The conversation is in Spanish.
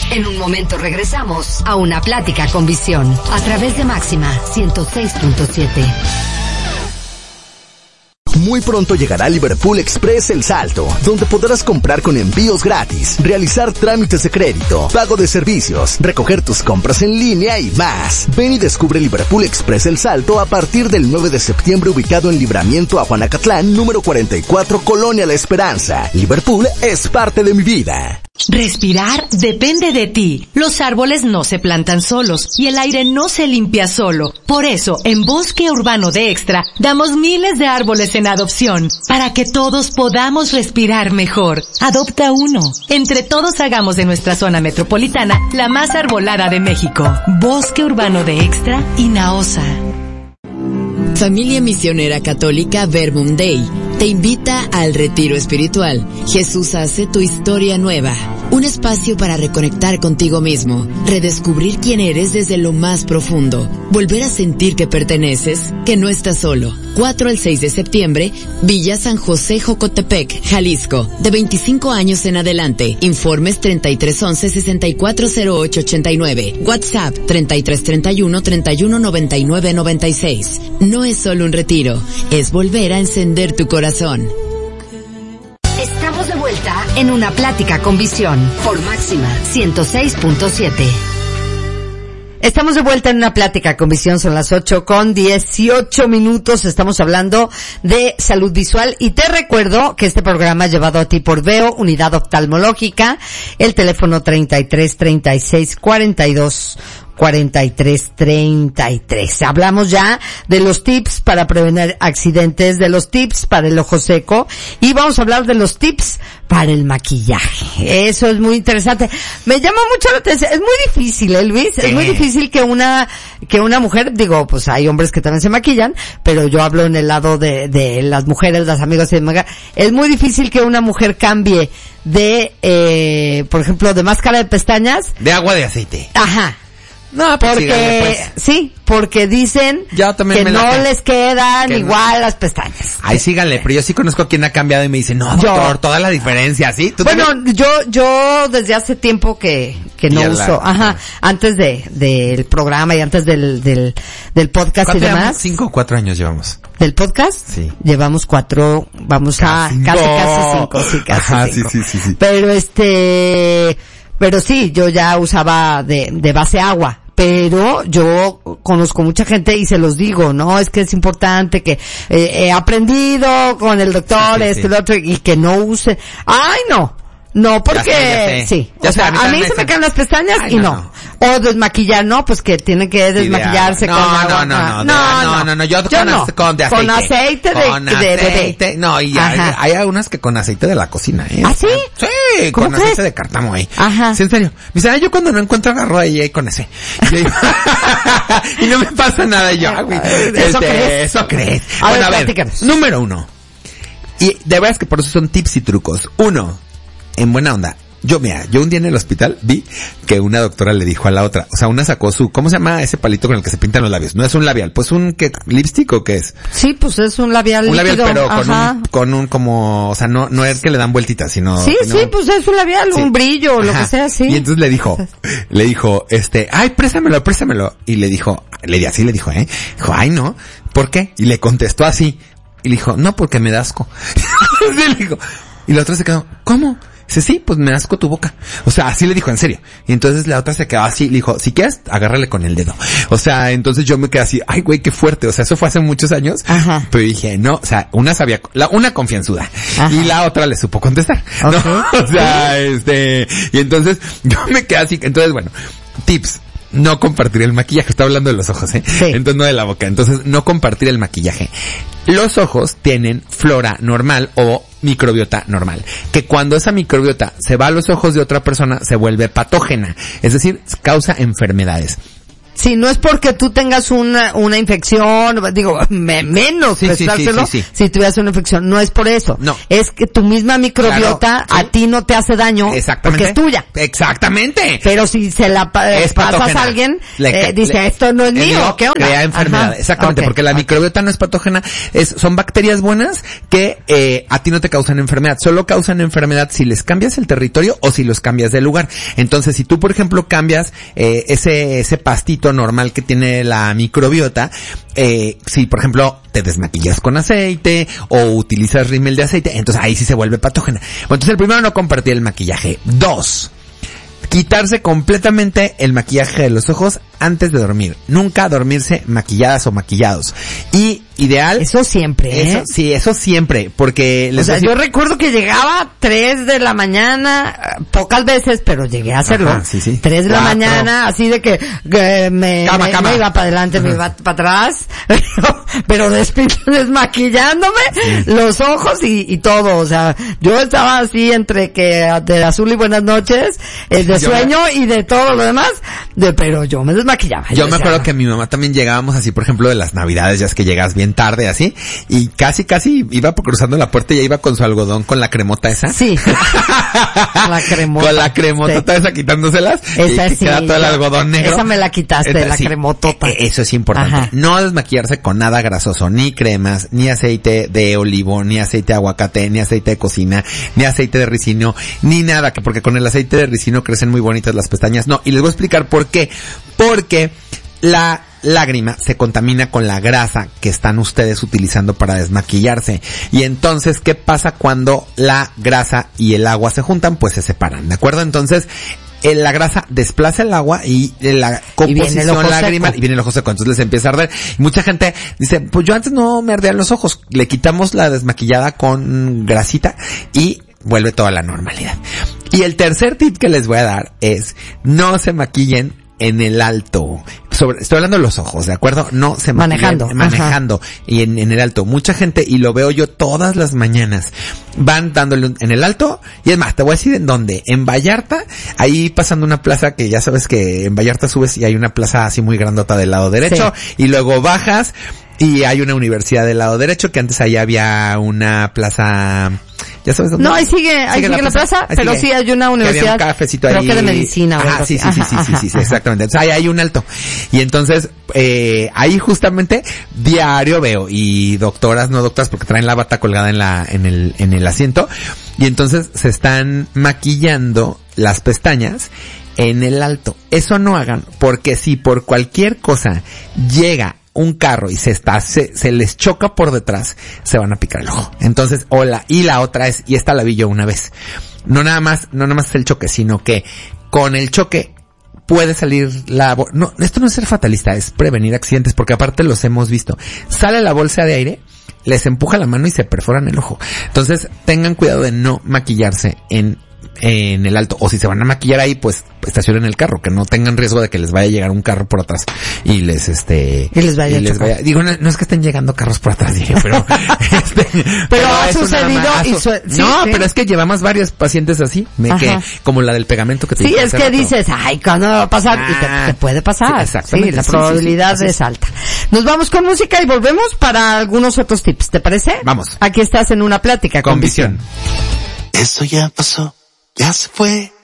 En un momento regresamos a Una Plática con Visión a través de Máxima 106.7. Muy pronto llegará Liverpool Express El Salto, donde podrás comprar con envíos gratis, realizar trámites de crédito, pago de servicios, recoger tus compras en línea y más. Ven y descubre Liverpool Express El Salto a partir del 9 de septiembre, ubicado en Libramiento Ajuanacatlán, número 44, Colonia La Esperanza. Liverpool es parte de mi vida. Respirar depende de ti. Los árboles no se plantan solos y el aire no se limpia solo. Por eso, en Bosque Urbano de Extra, damos miles de árboles en adopción para que todos podamos respirar mejor. Adopta uno. Entre todos hagamos de nuestra zona metropolitana la más arbolada de México. Bosque Urbano de Extra y Naosa. Familia Misionera Católica Verbum Dei te invita al Retiro Espiritual. Jesús hace tu historia nueva. Un espacio para reconectar contigo mismo, redescubrir quién eres desde lo más profundo, volver a sentir que perteneces, que no estás solo. 4 al 6 de septiembre, Villa San José, Jocotepec, Jalisco, de 25 años en adelante. Informes 3311-640889. WhatsApp 3331-319996. No es solo un retiro, es volver a encender tu corazón. Estamos de vuelta en Una Plática con Visión por Máxima 106.7. Estamos de vuelta en Una Plática con Visión, son las 8:18. Estamos hablando de salud visual y te recuerdo que este programa es llevado a ti por Veo, Unidad Oftalmológica, el teléfono 33-36-42-43-33. Hablamos ya de los tips para prevenir accidentes, de los tips para el ojo seco y vamos a hablar de los tips para el maquillaje. Eso es muy interesante. Me llama mucho la atención. Es muy difícil, Luis. Es muy difícil que una mujer, digo, pues hay hombres que también se maquillan, pero yo hablo en el lado de las mujeres, las amigas y demás. Es muy difícil que una mujer cambie de, por ejemplo, de máscara de pestañas. De agua de aceite. Ajá. No, pues síganle, pues. Sí, porque dicen que no les quedan igual las pestañas. Ay, síganle, pero yo sí conozco a quien ha cambiado y me dice, no, doctor, toda la diferencia, ¿sí? Bueno, yo desde hace tiempo que no uso, antes del programa y antes del podcast y demás. 5 o 4 años llevamos. ¿Del podcast? Sí. Llevamos 4, vamos a casi 5, sí, casi 5. Sí. Pero sí, yo ya usaba de base agua, pero yo conozco mucha gente y se los digo, ¿no? Es que es importante que he aprendido con el doctor, el otro, y que no use. ¡Ay, no! No, porque sí, o sea, a mí se me caen las pestañas y no. O desmaquillar, no, pues que tienen que desmaquillarse con agua. No, yo con aceite. Con aceite. No, y hay algunas que con aceite de la cocina, ¿eh? ¿Ah, sí? Sí, con aceite de cártamo ahí. Ajá. Sí, en serio. Me dice, yo cuando no encuentro agarro ahí con ese. Y no me pasa nada y yo, güey. Eso crees. Bueno, a ver, número 1. Y de verdad es que por eso son tips y trucos. 1. En buena onda. Yo un día en el hospital vi que una doctora le dijo a la otra, o sea, una sacó ¿cómo se llama ese palito con el que se pintan los labios? No es un labial, pues lipstick o qué es. Sí, pues es un labial líquido. Un labial, pero con un como, o sea, no es que le dan vueltitas, sino. Sí, pues es un labial, un brillo, o lo que sea, sí. Y entonces le dijo, ay, préstamelo. Y le dijo, dijo, ay, no, ¿por qué? Y le contestó así. Y le dijo, no, porque me da asco. Y le dijo, y la otra se quedó, ¿cómo? Dice, sí, pues me asco tu boca. O sea, así le dijo, en serio. Y entonces la otra se quedó así, le dijo, si quieres, agárrale con el dedo. O sea, entonces yo me quedé así, ay güey, qué fuerte. O sea, eso fue hace muchos años. Ajá. Pero dije, no, o sea, una confianzuda. Ajá. Y la otra le supo contestar. Okay. ¿No? O sea, y entonces yo me quedé así. Entonces, bueno, tips. No compartir el maquillaje. Estoy hablando de los ojos, ¿eh? Sí. Entonces no de la boca. Entonces no compartir el maquillaje. Los ojos tienen flora normal o microbiota normal. Que cuando esa microbiota se va a los ojos de otra persona se vuelve patógena. Es decir, causa enfermedades. Sí, no es porque tú tengas una infección, digo, menos prestárselo sí. si tuvieras una infección. No es por eso. No. Es que tu misma microbiota a ti no te hace daño porque es tuya. Exactamente. Pero si se la pasas a alguien, dice, esto no es mío, ¿qué onda? Crea enfermedad. Exactamente, porque la microbiota no es patógena, son bacterias buenas que a ti no te causan enfermedad. Solo causan enfermedad si les cambias el territorio o si los cambias de lugar. Entonces, si tú, por ejemplo, cambias ese pastito normal que tiene la microbiota, si por ejemplo te desmaquillas con aceite o utilizas rímel de aceite, entonces ahí sí se vuelve patógena. Bueno, entonces el primero, no compartir el maquillaje. 2, quitarse completamente el maquillaje de los ojos antes de dormir. Nunca dormirse maquilladas o maquillados. Y ideal. Eso siempre, ¿eh? Eso siempre, porque yo recuerdo que llegaba 3 de la mañana, pocas veces, pero llegué a hacerlo. Ajá, sí. 3 de la mañana, así de que me iba para adelante, me iba para atrás, pero desmaquillándome los ojos y todo. O sea, yo estaba así entre que de azul y buenas noches, de sueño y de todo lo demás, pero yo me desmaquillaba. Yo me acuerdo que mi mamá también llegábamos así, por ejemplo, de las Navidades, ya es que llegas bien tarde así, y casi iba cruzando la puerta y ya iba con su algodón con la cremota esa. Sí. La cremota. Con la cremotota esa quitándoselas. Esa y queda todo el algodón negro. Esa me la quitaste, la cremotota. Eso es importante. Ajá. No desmaquillarse con nada grasoso, ni cremas, ni aceite de olivo, ni aceite de aguacate, ni aceite de cocina, ni aceite de ricino, ni nada, porque con el aceite de ricino crecen muy bonitas las pestañas. No, y les voy a explicar por qué. Porque la lágrima se contamina con la grasa que están ustedes utilizando para desmaquillarse. Y entonces, ¿qué pasa cuando la grasa y el agua se juntan? Pues se separan, ¿de acuerdo? Entonces, la grasa desplaza el agua y la composición lágrima y viene el ojo seco, entonces les empieza a arder. Y mucha gente dice, pues yo antes no me ardían los ojos, le quitamos la desmaquillada con grasita y vuelve toda la normalidad. Y el tercer tip que les voy a dar es, no se maquillen en el alto. Estoy hablando de los ojos, ¿de acuerdo? No se manejando y en el alto. Mucha gente, y lo veo yo todas las mañanas, van dándole en el alto, y es más, te voy a decir en dónde. En Vallarta, ahí pasando una plaza que ya sabes que en Vallarta subes y hay una plaza así muy grandota del lado derecho, y luego bajas y hay una universidad del lado derecho, que antes ahí había una plaza. ¿Ya sabes dónde? No, ahí sigue la plaza, pero sí hay una universidad. Había un cafecito ahí. Creo que de medicina. Sí, exactamente. Entonces ahí hay un alto. Y entonces, ahí justamente diario veo, y doctoras, no doctoras, porque traen la bata colgada en el asiento, y entonces se están maquillando las pestañas en el alto. Eso no hagan, porque si por cualquier cosa llega un carro y se les choca por detrás, se van a picar el ojo. Entonces, y la otra es, y esta la vi yo una vez, no nada más es el choque, sino que con el choque puede salir no, esto no es ser fatalista, es prevenir accidentes, porque aparte los hemos visto. Sale la bolsa de aire, les empuja la mano y se perforan el ojo. Entonces, tengan cuidado de no maquillarse en el alto, o si se van a maquillar ahí, pues estacionen el carro, que no tengan riesgo de que les vaya a llegar un carro por atrás y les vaya digo, no es que estén llegando carros por atrás, dije, pero pero ha sucedido pero es que llevamos varios pacientes así, que como la del pegamento que te sí, es que dices, ay, ¿cuándo va a pasar? Y te puede pasar. Sí, la probabilidad es alta. Nos vamos con música y volvemos para algunos otros tips, ¿te parece? Vamos. Aquí estás en Una Plática con Visión. Eso ya pasó, ya se fue.